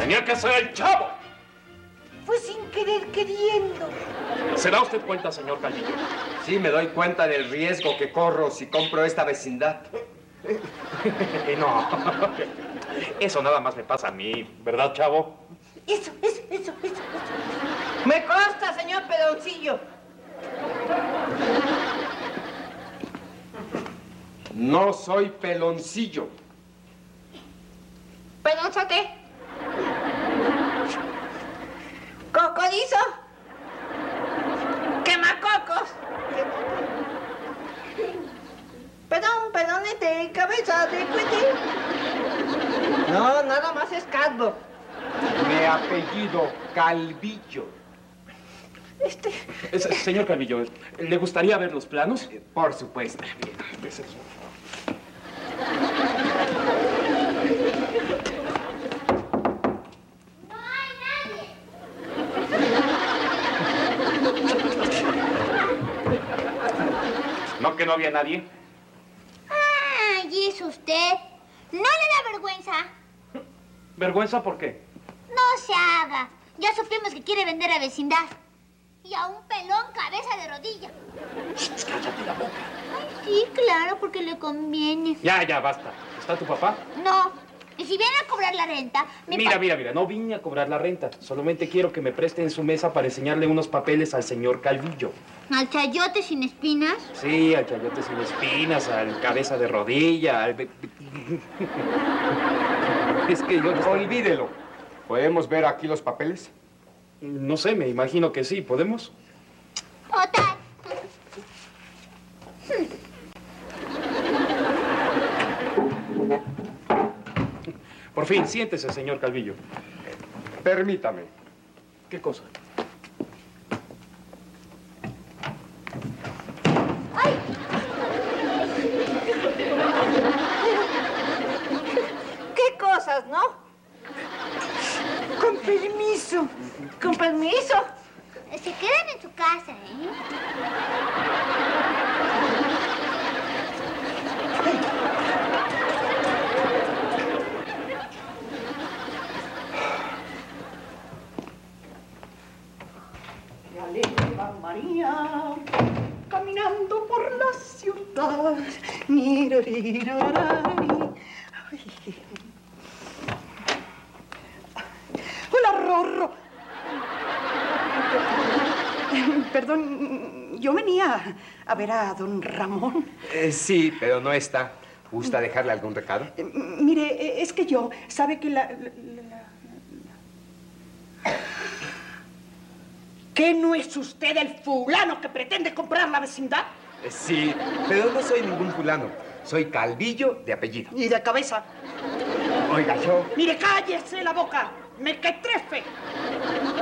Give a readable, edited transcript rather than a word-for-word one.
Tenía que ser el Chavo. Fue sin querer queriendo. ¿Se da usted cuenta, señor Calvillo? Sí, me doy cuenta del riesgo que corro si compro esta vecindad. No, eso nada más me pasa a mí, ¿verdad, Chavo? Eso. Me consta, señor Pedoncillo. No soy peloncillo. Pedonzote. Cocodizo. Quemacocos. Pedonete, cabeza de cuete. No, nada más es calvo. Mi apellido Calvillo. Señor Calvillo, ¿le gustaría ver los planos? Por supuesto. No hay nadie. ¿No que no había nadie? Ay, ¿es usted? ¿No le da vergüenza? ¿Vergüenza por qué? No se haga. Ya supimos que quiere vender a vecindad. Y a un pelón cabeza de rodilla. Cállate la boca. Ay, sí, claro, porque le conviene. Ya, basta. ¿Está tu papá? No. Y si viene a cobrar la renta... Mira, no vine a cobrar la renta. Solamente quiero que me presten su mesa para enseñarle unos papeles al señor Calvillo. ¿Al chayote sin espinas? Sí, al chayote sin espinas, al cabeza de rodilla, al... Es que yo... Olvídelo. ¿Podemos ver aquí los papeles? No sé, me imagino que sí. ¿Podemos? Total. Por fin, siéntese, señor Calvillo. Permítame. ¿Qué cosa? ¡Ay! ¿Qué cosas, no? Con permiso. Con permiso. Se quedan en su casa, ¿eh? María, caminando por la ciudad. Mirarirarari. Ay. Hola, Rorro. Perdón, yo venía a ver a don Ramón. Sí, pero no está. ¿Gusta dejarle algún recado? Mire, es que yo, sabe que ¿Qué no es usted el fulano que pretende comprar la vecindad? Sí, pero no soy ningún fulano. Soy Calvillo de apellido. Y de cabeza. Oiga, yo... Mire, cállese la boca. Me que trefe.